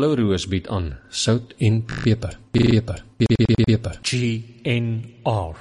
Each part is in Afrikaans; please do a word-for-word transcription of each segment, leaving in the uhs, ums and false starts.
Blou Roos bied aan sout en peper, peper, peper. G N R.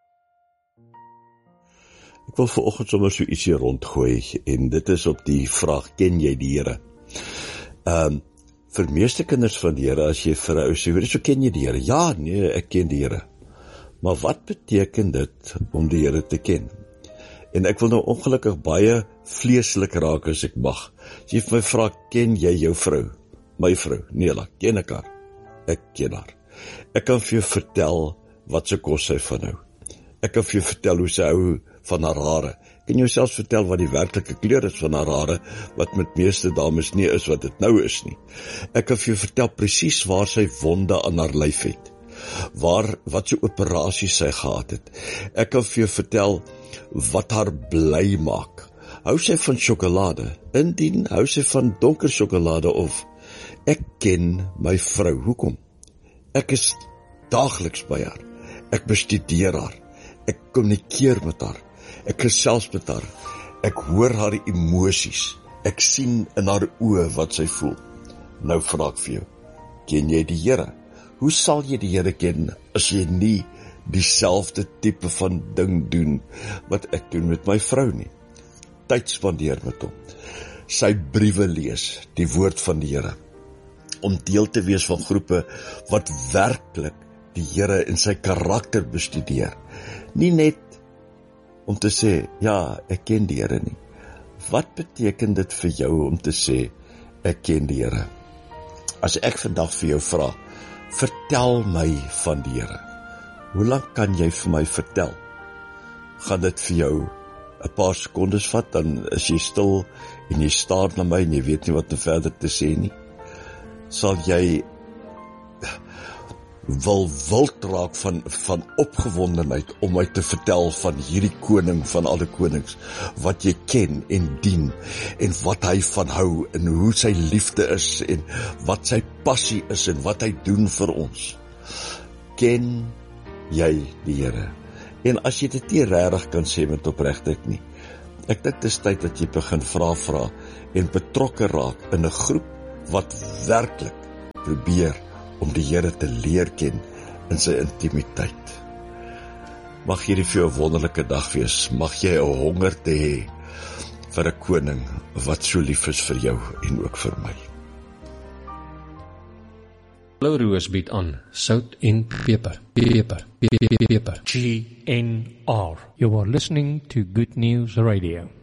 Ek wil vanoggend sommer so ietsie rondgooi, en dit is op die vraag, ken jy die Here? Um, vir meeste kinders van die Here, as jy vir 'n ou sê, so ken jy die Here? Ja, nee, ek ken die Here. Maar wat beteken dit om die Here te ken? En ek wil nou ongelukkig baie vleeslik raak as ek mag. As jy vir my vra, ken jy jou vrou? My vrou, Nela, ken ek haar? Ek ken haar. Ek kan vir jou vertel wat se kos sy van hou. Ek kan vir jou vertel hoe sy hou van haar hare. Ek kan jou selfs vertel wat die werklike kleur is van haar hare, wat met meeste dames nie is wat dit nou is nie. Ek kan vir jou vertel presies waar sy wonde aan haar lyf het, waar, wat sy operasie sy gehad het. Ek kan vir jou vertel wat haar bly maak. Hou sy van sjokolade? Indien hou sy van donker sjokolade of ek ken my vrou. Hoekom? Ek is daagliks by haar. Ek bestudeer haar. Ek kommunikeer met haar. Ek gesels met haar. Ek hoor haar emosies. Ek sien in haar oë wat sy voel. Nou vra ek vir jou, ken jy die Here? Hoe sal jy die Here ken as jy nie dieselfde tipe van ding doen wat ek doen met my vrou nie? Tyd spandeer met hom. Sy briewe lees, die woord van die Here. Om deel te wees van groepe wat werklik die Here en sy karakter bestudeer. Nie net om te sê, ja, ek ken die Here nie. Wat beteken dit vir jou om te sê, ek ken die Here? As ek vandag vir jou vra, vertel my van die Here. Hoe lank kan jy vir my vertel? Gaan dit vir jou 'n paar sekondes vat, dan is jy stil en jy staar na my en jy weet nie wat om verder te sê nie? Sal jy wil wild raak van, van opgewondenheid om my te vertel van hierdie koning van alle konings, wat jy ken en dien, en wat hy van hou, en hoe sy liefde is, en wat sy passie is, en wat hy doen vir ons. Ken jy die Here? En as jy dit nie regtig kan sê met opregtheid nie, ek dink dit is tyd dat jy begin vra vra en betrokke raak in 'n groep wat werklik probeer om die Here te leer ken in sy intimiteit. Mag hierdie vir jou 'n wonderlike dag wees. Mag jy 'n honger te hê vir 'n koning wat so lief is vir jou en ook vir my. Blou Roos bied aan sout en peper, peper, peper. G N R. You are listening to Good News Radio.